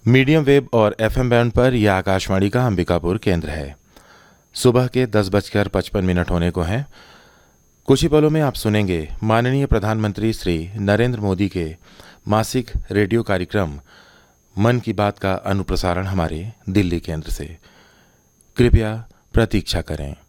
Medium wave और FM band पर यह आकाशवाणी का अंबिकापुर केंद्र है। सुबह के 10:55 होने को हैं। कुछ ही पलों में आप सुनेंगे माननीय प्रधानमंत्री श्री नरेंद्र मोदी के मासिक रेडियो कार्यक्रम मन की बात का अनुप्रसारण हमारे दिल्ली केंद्र से। कृपया प्रतीक्षा करें।